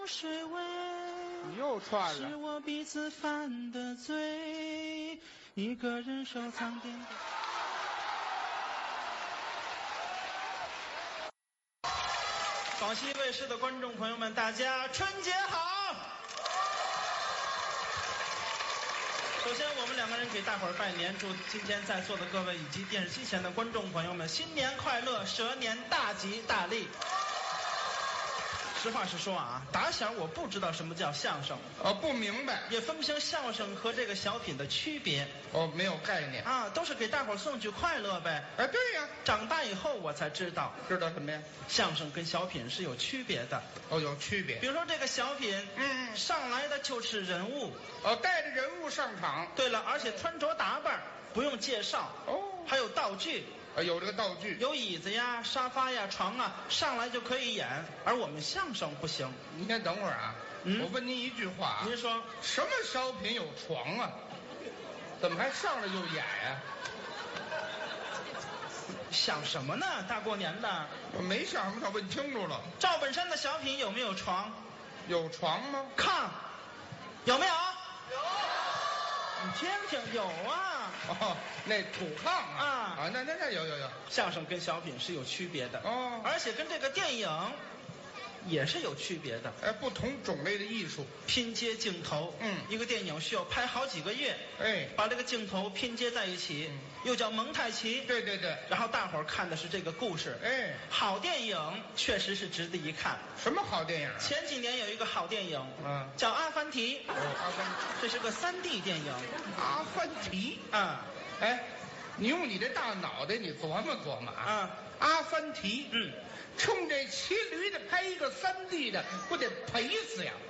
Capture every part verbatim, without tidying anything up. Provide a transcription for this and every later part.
水位， 你又串了。 是我彼此犯的罪，一个人收藏点点。广西卫视的观众朋友们，大家春节好！首先，我们两个人给大伙儿拜年，祝今天在座的各位以及电视机前的观众朋友们新年快乐，蛇年大吉大利。实话实说啊，打小我不知道什么叫相声， 哦，不明白， 也分不清相声和这个小品的区别。 哦，没有概念啊，都是给大伙儿送去快乐呗。 哎，对呀， 长大以后我才知道， 知道什么呀？ 相声跟小品是有区别的。 哦，有区别。 比如说这个小品， 嗯， 上来的就是人物， 哦，带着人物上场。 对了，而且穿着打扮不用介绍， 哦， 还有道具。 啊，有这个道具， 有椅子呀、沙发呀、床啊，上来就可以演。而我们相声不行。 您先等会儿啊， 嗯我问您一句话啊， 您说什么小品有床啊？怎么还上来就演呀、 想什么呢？大过年的， 我没想什么，他问清楚了。 赵本山的小品有没有床？ 有床吗？ 炕有没有？有。你听听，有啊。 哦，那土炕啊啊啊，那那那有有有。 相声跟小品是有区别的哦， 而且跟这个电影也是有区别的。 哎，不同种类的艺术。 拼接镜头， 嗯一个电影需要拍好几个月， 哎， 把这个镜头拼接在一起， 嗯又叫蒙太奇。 对对对， 然后大伙儿看的是这个故事。 哎， 好电影确实是值得一看。 什么好电影啊？ 前几年有一个好电影， 嗯叫《阿凡提》， 哦，阿凡这是个三 D 电影。 阿凡提。 啊， 哎，你用你这大脑袋，你琢磨琢磨啊。 啊， 阿凡提， 嗯， 冲这骑驴的拍一个三 D 的，不得赔死呀？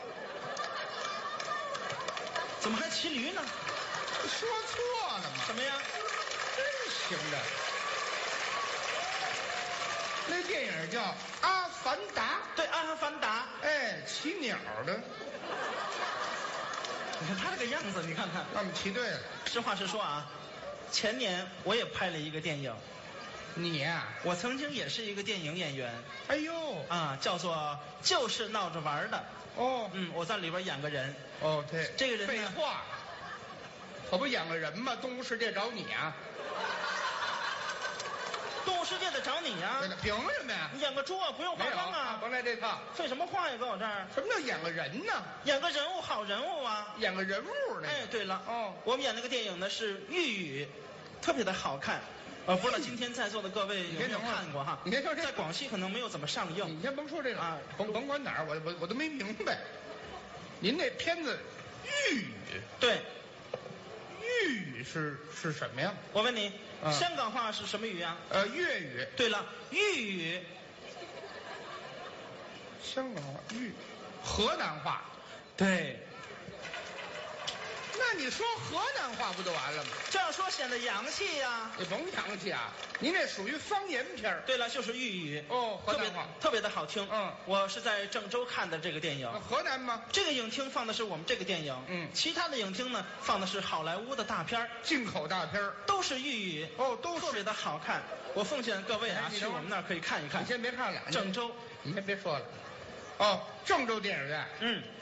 怎么还骑驴呢？ 说错了吗？ 什么呀？ 真行的。那电影叫《阿凡达》， 对，《阿凡达》。 哎，骑鸟的， 你看他这个样子，你看看。 那么骑对了。 实话实说啊，前年我也拍了一个电影， 你呀、 我曾经也是一个电影演员哎呦， 啊，叫做就是闹着玩的。 哦嗯，我在里边演个人。 哦，对， 这个人呢废话，可不演个人吗？动物世界找你啊？ 动物世界得找你呀、 对了，凭什么呀？ 你演个猪啊，不用化没有妆啊。 甭来这套。 废什么话呀，搁我这儿什么叫演个人呢？ 演个人物，好人物啊。 演个人物呢？ 哎，对了， 哦我们演那个电影呢是《玉宇》，特别的好看。呃，不知道今天在座的各位有没有看过哈？ 你先说这在广西可能没有怎么上映。 你先甭说这个啊甭甭管哪儿，我我我都没明白。您那片子《玉宇》， 对， 玉宇是是什么呀？ 我问你， 嗯香港话是什么语啊？ 呃，粤语， 对了，豫语。 香港话，豫，河南话。 对， 那你说河南话不就完了吗？ 这样说显得洋气呀、 你甭洋气啊，您这属于方言片儿。 对了，就是豫语。 哦，河特别南话。 特别的好听。 嗯我是在郑州看的这个电影那。河南吗？ 这个影厅放的是我们这个电影， 嗯其他的影厅呢放的是好莱坞的大片儿， 进口大片儿。 都是豫语。 哦，都是。 特别的好看。我奉劝各位啊， 哎你等会儿去我们那儿可以看一看你。先别看了， 郑州， 你先别说了。哦，郑州电影院。 嗯，